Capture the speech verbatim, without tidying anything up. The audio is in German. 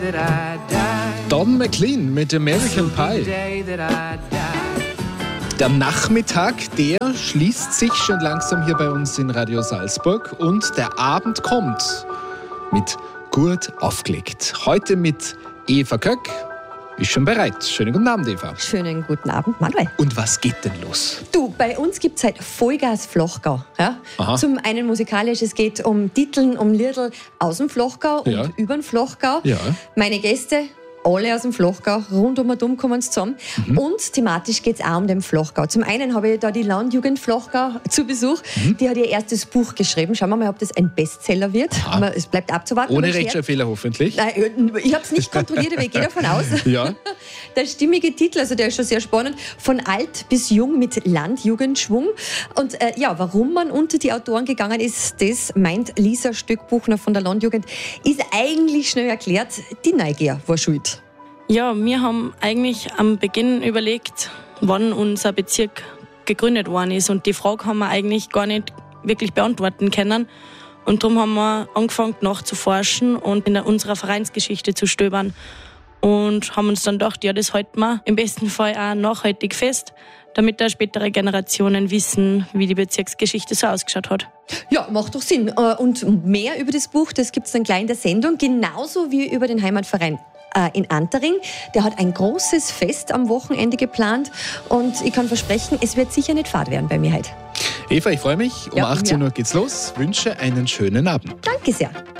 Don McLean mit American Pie. Der Nachmittag, der schließt sich schon langsam hier bei uns in Radio Salzburg und der Abend kommt mit Gut aufgelegt. Heute mit Eva Köck. Ist schon bereit. Schönen guten Abend, Eva. Schönen guten Abend, Manuel. Und was geht denn los? Du, bei uns gibt es halt Vollgas Flochgau. Ja? Zum einen musikalisch, es geht um Titeln, um Liedl aus dem Flochgau Ja. und über den Flochgau. Ja. Meine Gäste, alle aus dem Flochgau, rund um und um kommen sie zusammen. Mhm. Und thematisch geht es auch um den Flochgau. Zum einen habe ich da die Landjugend Flochgau zu Besuch. Mhm. Die hat ihr erstes Buch geschrieben. Schauen wir mal, ob das ein Bestseller wird. Aha. Es bleibt abzuwarten. Ohne aber schwer. Rechtschreibfehler hoffentlich. Nein, ich habe es nicht kontrolliert, aber ich gehe davon aus. Ja. Der stimmige Titel, also der ist schon sehr spannend, von alt bis jung mit Landjugendschwung. Und äh, ja, warum man unter die Autoren gegangen ist, das meint Lisa Stöckbuchner von der Landjugend, ist eigentlich schnell erklärt. Die Neugier war schuld. Ja, wir haben eigentlich am Beginn überlegt, wann unser Bezirk gegründet worden ist. Und die Frage haben wir eigentlich gar nicht wirklich beantworten können. Und darum haben wir angefangen nachzuforschen und in unserer Vereinsgeschichte zu stöbern. Und haben uns dann gedacht, ja, das halten wir im besten Fall auch nachhaltig fest, damit da spätere Generationen wissen, wie die Bezirksgeschichte so ausgeschaut hat. Ja, macht doch Sinn. Äh, Und mehr über das Buch, das gibt es dann gleich in der Sendung, genauso wie über den Heimatverein äh, in Antering. Der hat ein großes Fest am Wochenende geplant und ich kann versprechen, es wird sicher nicht fad werden bei mir heute. Eva, ich freue mich. Um Ja, achtzehn ja. Uhr geht's los. Wünsche einen schönen Abend. Danke sehr.